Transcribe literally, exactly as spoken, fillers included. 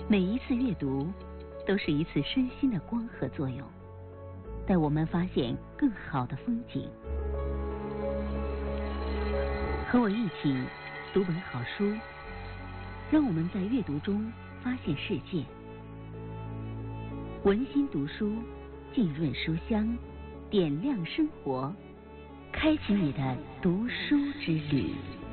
每一次阅读都是一次身心的光合作用，带我们发现更好的风景。和我一起读本好书，让我们在阅读中发现世界。文心读书，浸润书香，点亮生活，开启你的读书之旅。